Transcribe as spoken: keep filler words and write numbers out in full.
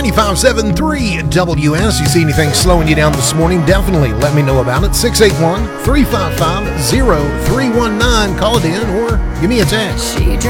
ninety-five point seven three W S. You see anything slowing you down this morning, definitely let me know about it. six eight one, three five five, zero three one nine. Call it in or give me a text.